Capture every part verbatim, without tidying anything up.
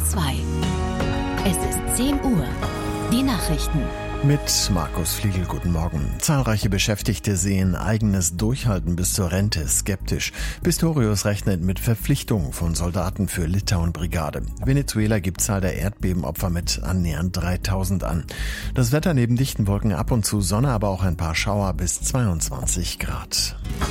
zwei. Es ist zehn Uhr. Die Nachrichten. Mit Markus Fliegel, guten Morgen. Zahlreiche Beschäftigte sehen eigenes Durchhalten bis zur Rente skeptisch. Pistorius rechnet mit Verpflichtungen von Soldaten für Litauen-Brigade. Venezuela gibt Zahl der Erdbebenopfer mit annähernd dreitausend an. Das Wetter neben dichten Wolken ab und zu Sonne, aber auch ein paar Schauer bis zweiundzwanzig Grad.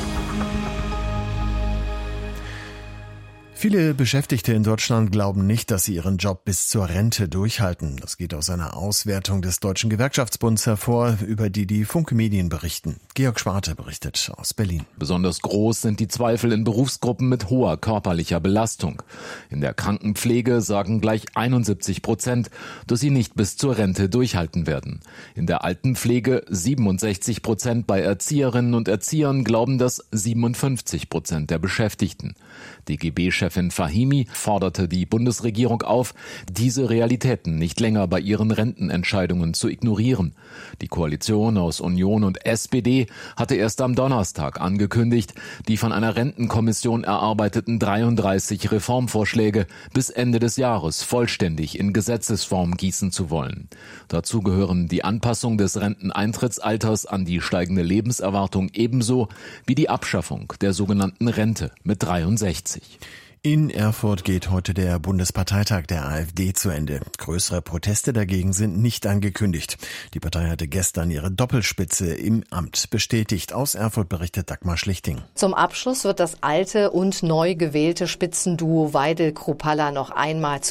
Viele Beschäftigte in Deutschland glauben nicht, dass sie ihren Job bis zur Rente durchhalten. Das geht aus einer Auswertung des Deutschen Gewerkschaftsbunds hervor, über die die Funke Medien berichten. Georg Schwarte berichtet aus Berlin. Besonders groß sind die Zweifel in Berufsgruppen mit hoher körperlicher Belastung. In der Krankenpflege sagen gleich einundsiebzig Prozent, dass sie nicht bis zur Rente durchhalten werden. In der Altenpflege siebenundsechzig Prozent, bei Erzieherinnen und Erziehern glauben das siebenundfünfzig Prozent der Beschäftigten. D G B-Chefin Fahimi forderte die Bundesregierung auf, diese Realitäten nicht länger bei ihren Rentenentscheidungen zu ignorieren. Die Koalition aus Union und S P D hatte erst am Donnerstag angekündigt, die von einer Rentenkommission erarbeiteten dreiunddreißig Reformvorschläge bis Ende des Jahres vollständig in Gesetzesform gießen zu wollen. Dazu gehören die Anpassung des Renteneintrittsalters an die steigende Lebenserwartung ebenso wie die Abschaffung der sogenannten Rente mit dreiundsechzig. In Erfurt geht heute der Bundesparteitag der AfD zu Ende. Größere Proteste dagegen sind nicht angekündigt. Die Partei hatte gestern ihre Doppelspitze im Amt bestätigt. Aus Erfurt berichtet Dagmar Schlichting. Zum Abschluss wird das alte und neu gewählte Spitzenduo Weidel-Kruppalla noch einmal